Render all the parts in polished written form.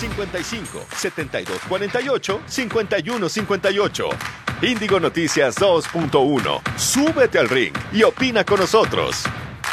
55-7248-5158. Índigo Noticias 2.1. Súbete al ring y opina con nosotros.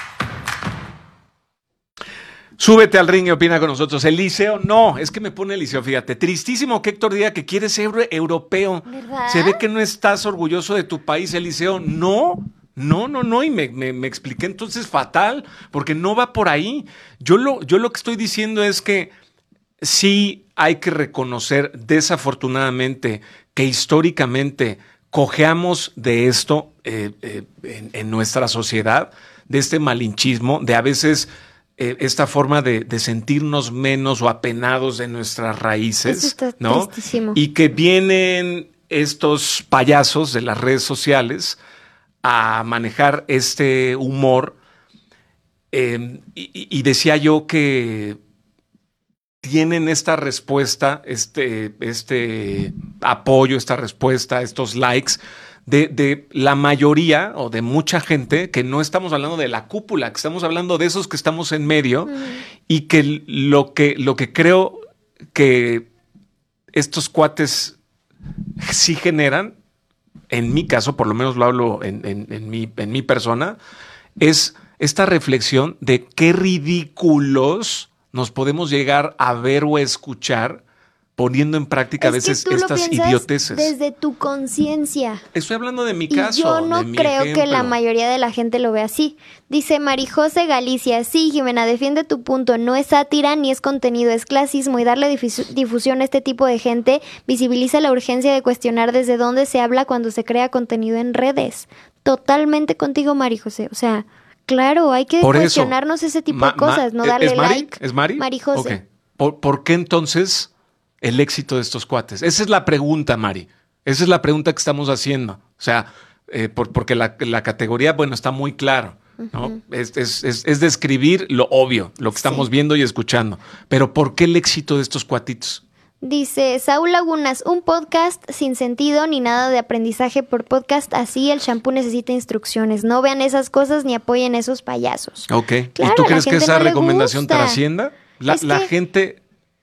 Súbete al ring y opina con nosotros. Eliseo, no, es que me pone Eliseo, fíjate. Tristísimo que Héctor diga que quieres ser europeo. ¿Verdad? Se ve que no estás orgulloso de tu país, Eliseo. No, y me expliqué entonces fatal, porque no va por ahí. Yo lo que estoy diciendo es que sí hay que reconocer, desafortunadamente, que históricamente cojeamos de esto en nuestra sociedad, de este malinchismo, de a veces esta forma de sentirnos menos o apenados de nuestras raíces. Eso está ¿no? tristísimo. Y que vienen estos payasos de las redes sociales a manejar este humor. Y decía yo que tienen esta respuesta, este apoyo, esta respuesta, estos likes de la mayoría o de mucha gente, que no estamos hablando de la cúpula, que estamos hablando de esos que estamos en medio, y que lo que creo que estos cuates sí generan, en mi caso, por lo menos lo hablo en mi persona, es esta reflexión de qué ridículos nos podemos llegar a ver o escuchar poniendo en práctica a veces estas idioteces. Desde tu conciencia. Estoy hablando de mi Y caso. yo no creo que la mayoría de la gente lo vea así. Dice Marijose Galicia: sí, Jimena, defiende tu punto. No es sátira ni es contenido, es clasismo, y darle difusión a este tipo de gente visibiliza la urgencia de cuestionar desde dónde se habla cuando se crea contenido en redes. Totalmente contigo, Marijose. O sea, claro, hay que cuestionarnos ese tipo de cosas, no darle like. ¿Es Mari? Marijose. Okay. ¿Por qué entonces el éxito de estos cuates? Esa es la pregunta, Mari. Esa es la pregunta que estamos haciendo. O sea, porque la categoría, bueno, está muy claro, ¿no? Es describir lo obvio, lo que estamos viendo y escuchando. Pero ¿por qué el éxito de estos cuatitos? Dice Saúl Lagunas: un podcast sin sentido ni nada de aprendizaje por podcast, así el shampoo necesita instrucciones. No vean esas cosas ni apoyen esos payasos. Ok. Claro, ¿y tú crees que esa no recomendación trascienda? La gente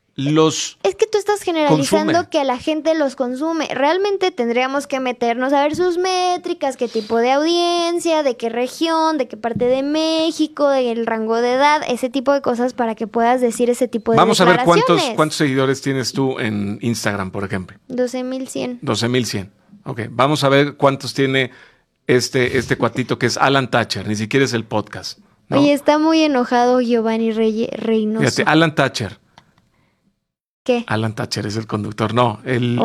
los Es que tú estás generalizando consume. que la gente los consume. Realmente tendríamos que meternos a ver sus métricas, qué tipo de audiencia, de qué región, de qué parte de México, del rango de edad, ese tipo de cosas para que puedas decir ese tipo de Vamos a ver declaraciones. cuántos seguidores tienes tú en Instagram, por ejemplo. 12,100. 12,100. Ok, vamos a ver cuántos tiene este cuatito que es Alan Thatcher, ni siquiera es el podcast, ¿no? Oye, está muy enojado Giovanni Reynoso. Fíjate, Alan Thatcher. ¿Qué? Alan Thatcher es el conductor. No, el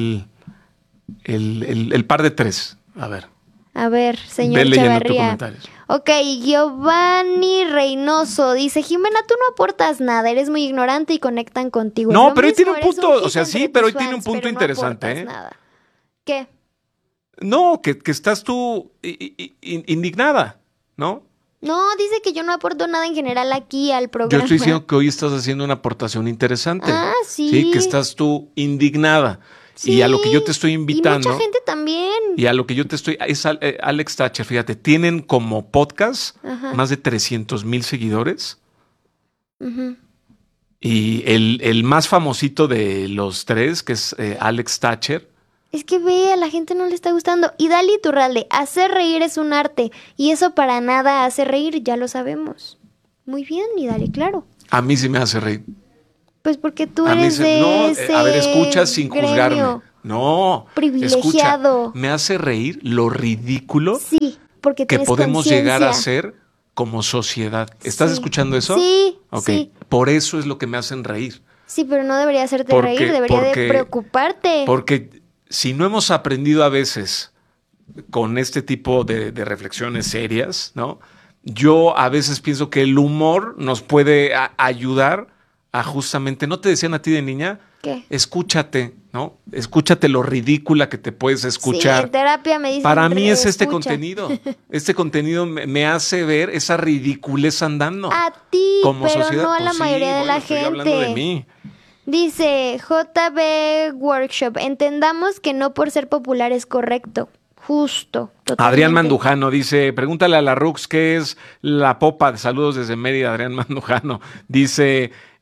par de tres. A ver. A ver, señor Ve leyendo tus Chavarría. comentarios. Ok, Giovanni Reynoso dice: Jimena, tú no aportas nada, eres muy ignorante y conectan contigo. No, Es lo pero hoy mismo, tiene un eres punto, hit o sea, entre sí, pero tus hoy tiene un fans, punto pero no interesante, aportas nada. ¿Qué? No, que estás tú indignada, ¿no? No, dice que yo no aporto nada en general aquí al Yo programa. estoy diciendo que hoy estás haciendo una aportación interesante. Ah, sí. Sí, que estás tú indignada. Sí, Y a lo que yo te estoy invitando. Y mucha gente también. Y a lo que yo te estoy... Es Alex Thatcher, fíjate, tienen como podcast más de 300,000 seguidores. Ujú. Y el más famosito de los tres, que es Alex Thatcher. Es que ve, a la gente no le está gustando. Y Dali Turralde: hacer reír es un arte. Y eso para nada hace reír, ya lo sabemos. Muy bien, y Dali, claro. A mí sí me hace reír. Pues porque tú A mí eres se- de no, ese a ver, escucha sin gremio juzgarme. No, privilegiado. escucha, me hace reír lo ridículo Sí, porque que tienes podemos llegar a conciencia. ser como sociedad. ¿Estás Sí. escuchando eso? Sí, Ok, sí. por eso es lo que me hacen reír. Sí, pero no debería hacerte Porque- reír, debería de porque- preocuparte. Porque si no hemos aprendido a veces con este tipo de reflexiones serias, ¿no? Yo a veces pienso que el humor nos puede ayudar a justamente, ¿no te decían a ti de niña? ¿Qué? Escúchate, ¿no? Escúchate lo ridícula que te puedes Sí, escuchar. en terapia me dicen: Para mí es este escucha. contenido. Este contenido me hace ver esa ridiculez andando. A ti, como pero sociedad. no a Pues la sí, mayoría de bueno, la estoy gente. hablando de mí. Dice JB Workshop: entendamos que no por ser popular es correcto. Justo. Totalmente. Adrián Mandujano dice, pregúntale a la Rux qué es la popa. Saludos desde Mérida, Adrián Mandujano. Dice,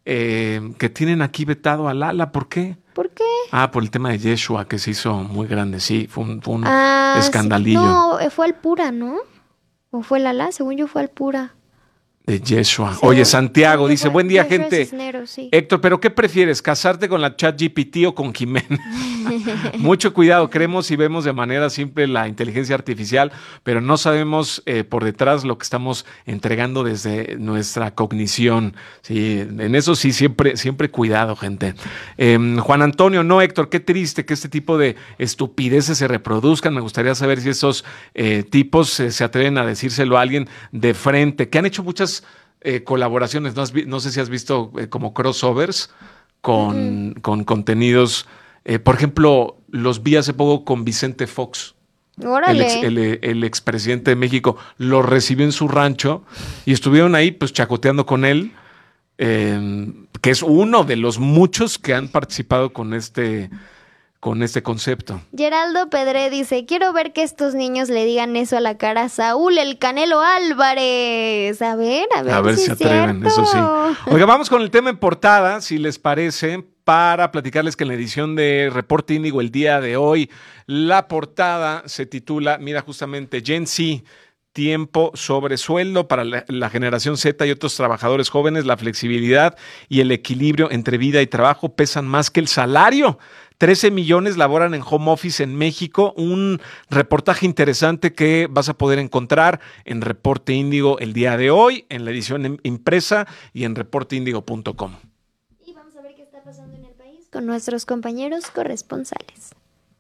que tienen aquí vetado a Lala. ¿Por qué? ¿Por qué? Por el tema de Yeshua, que se hizo muy grande. Sí, fue un escandalillo. No, fue al Pura, ¿no? ¿O fue Lala? Según yo fue al Pura. De Yeshua. Oye, Santiago dice, buen día, Yeshua gente. Cisneros, sí. Héctor, ¿pero qué prefieres? ¿Casarte con la ChatGPT o con Jimena? Mucho cuidado, creemos y vemos de manera simple la inteligencia artificial, pero no sabemos por detrás lo que estamos entregando desde nuestra cognición. Sí, en eso sí, siempre cuidado, gente. Juan Antonio, no, Héctor, qué triste que este tipo de estupideces se reproduzcan. Me gustaría saber si esos tipos se atreven a decírselo a alguien de frente, que han hecho muchas colaboraciones. No sé si has visto como crossovers con contenidos. Por ejemplo, los vi hace poco con Vicente Fox. Órale. El expresidente de México lo recibió en su rancho y estuvieron ahí pues chacoteando con él, que es uno de los muchos que han participado con este concepto. Geraldo Pedré dice, quiero ver que estos niños le digan eso a la cara a Saúl el Canelo Álvarez. A ver si se atreven, eso sí. Oiga, vamos con el tema en portada, si les parece, para platicarles que en la edición de Reporte Índigo el día de hoy, la portada se titula, mira, justamente Gen Z, tiempo sobre sueldo para la generación Z y otros trabajadores jóvenes. La flexibilidad y el equilibrio entre vida y trabajo pesan más que el salario. 13 millones laboran en home office en México. Un reportaje interesante que vas a poder encontrar en Reporte Índigo el día de hoy, en la edición impresa y en reporteindigo.com. Y vamos a ver qué está pasando en el país con nuestros compañeros corresponsales.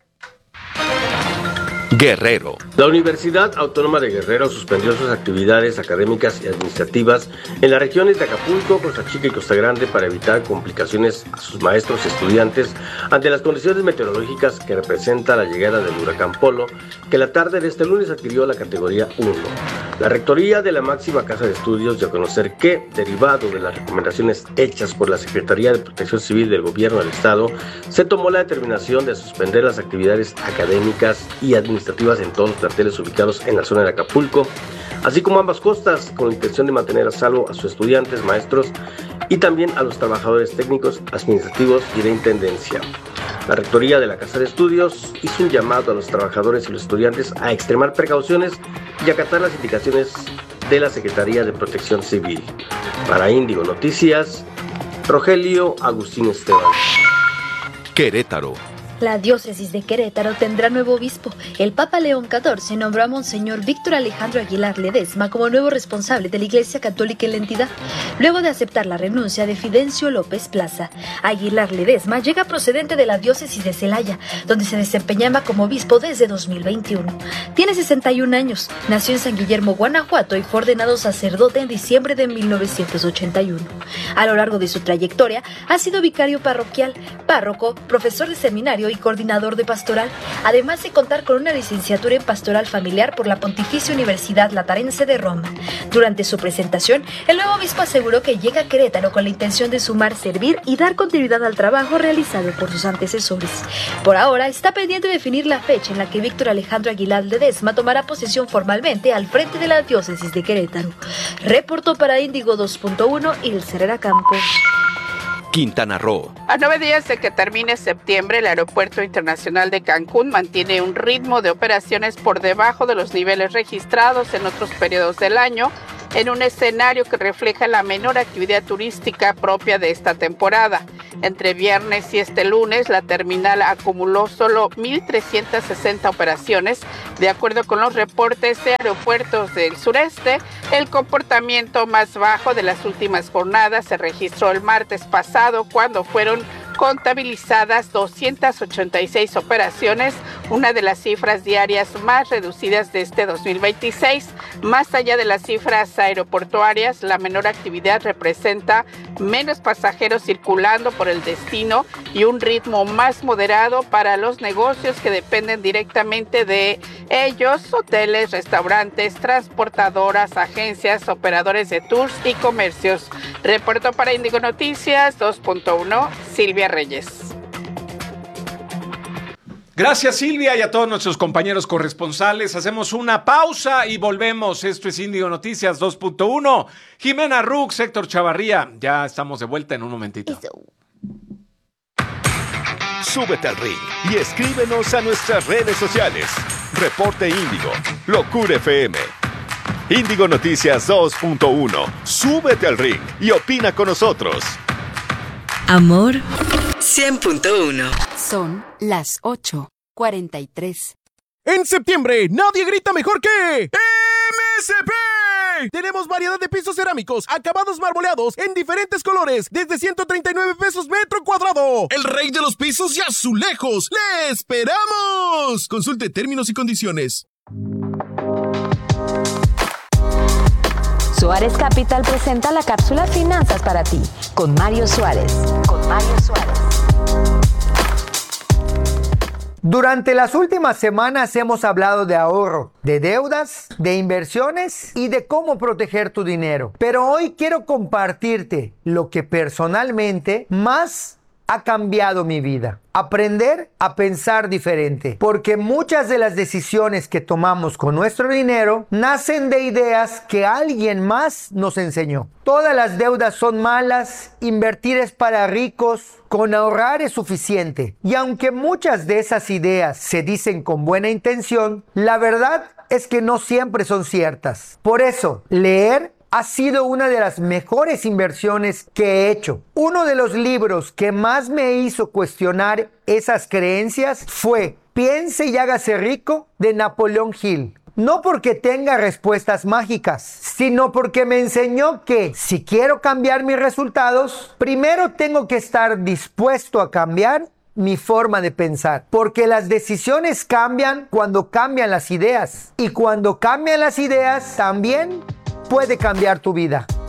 Guerrero. La Universidad Autónoma de Guerrero suspendió sus actividades académicas y administrativas en las regiones de Acapulco, Costa Chica y Costa Grande para evitar complicaciones a sus maestros y estudiantes ante las condiciones meteorológicas que representa la llegada del huracán Polo, que la tarde de este lunes adquirió la categoría 1. La rectoría de la máxima casa de estudios dio a conocer que, derivado de las recomendaciones hechas por la Secretaría de Protección Civil del Gobierno del Estado, se tomó la determinación de suspender las actividades académicas y administrativas en todos los planteles ubicados en la zona de Acapulco, así como ambas costas, con la intención de mantener a salvo a sus estudiantes, maestros y también a los trabajadores técnicos, administrativos y de intendencia. La rectoría de la Casa de Estudios hizo un llamado a los trabajadores y los estudiantes a extremar precauciones y acatar las indicaciones de la Secretaría de Protección Civil. Para Índigo Noticias, Rogelio Agustín Esteban. Querétaro. La diócesis de Querétaro tendrá nuevo obispo. El Papa León XIV nombró a Monseñor Víctor Alejandro Aguilar Ledesma como nuevo responsable de la Iglesia Católica en la entidad, luego de aceptar la renuncia de Fidencio López Plaza. Aguilar Ledesma llega procedente de la diócesis de Celaya, donde se desempeñaba como obispo desde 2021. Tiene 61 años, nació en San Guillermo, Guanajuato, y fue ordenado sacerdote en diciembre de 1981. A lo largo de su trayectoria, ha sido vicario parroquial, párroco, profesor de seminario y coordinador de pastoral, además de contar con una licenciatura en pastoral familiar por la Pontificia Universidad Lateranense de Roma. Durante su presentación, el nuevo obispo aseguró que llega a Querétaro con la intención de sumar, servir y dar continuidad al trabajo realizado por sus antecesores. Por ahora, está pendiente definir la fecha en la que Víctor Alejandro Aguilar Ledesma tomará posesión formalmente al frente de la diócesis de Querétaro. Reportó para Índigo 2.1 Ilse Herrera Campos. Quintana Roo. A 9 días de que termine septiembre, el Aeropuerto Internacional de Cancún mantiene un ritmo de operaciones por debajo de los niveles registrados en otros periodos del año, en un escenario que refleja la menor actividad turística propia de esta temporada. Entre viernes y este lunes, la terminal acumuló solo 1.360 operaciones. De acuerdo con los reportes de aeropuertos del sureste, el comportamiento más bajo de las últimas jornadas se registró el martes pasado, cuando fueron contabilizadas 286 operaciones, una de las cifras diarias más reducidas de este 2026. Más allá de las cifras aeroportuarias, la menor actividad representa menos pasajeros circulando por el destino y un ritmo más moderado para los negocios que dependen directamente de ellos: hoteles, restaurantes, transportadoras, agencias, operadores de tours y comercios. Reportó para Índigo Noticias 2.1 Silvia Reyes. Gracias, Silvia, y a todos nuestros compañeros corresponsales. Hacemos una pausa y volvemos. Esto es Índigo Noticias 2.1. Jimena Rux, Héctor Chavarría. Ya estamos de vuelta en un momentito. Súbete al ring y escríbenos a nuestras redes sociales. Reporte Índigo, Locura FM. Índigo Noticias 2.1. Súbete al ring y opina con nosotros. Amor 100.1. Son las 8:43. En septiembre, nadie grita mejor que MSP. Tenemos variedad de pisos cerámicos, acabados marmoleados en diferentes colores, desde 139 pesos metro cuadrado. El rey de los pisos y azulejos. ¡Le esperamos! Consulte términos y condiciones. Suárez Capital presenta la cápsula Finanzas para ti, con Mario Suárez. Durante las últimas semanas hemos hablado de ahorro, de deudas, de inversiones y de cómo proteger tu dinero. Pero hoy quiero compartirte lo que personalmente más ha cambiado mi vida. Aprender a pensar diferente, porque muchas de las decisiones que tomamos con nuestro dinero nacen de ideas que alguien más nos enseñó. Todas las deudas son malas, invertir es para ricos, con ahorrar es suficiente. Y aunque muchas de esas ideas se dicen con buena intención, la verdad es que no siempre son ciertas. Por eso, leer ha sido una de las mejores inversiones que he hecho. Uno de los libros que más me hizo cuestionar esas creencias fue Piense y hágase rico, de Napoleón Hill. No porque tenga respuestas mágicas, sino porque me enseñó que si quiero cambiar mis resultados, primero tengo que estar dispuesto a cambiar mi forma de pensar, porque las decisiones cambian cuando cambian las ideas, y cuando cambian las ideas también puede cambiar tu vida.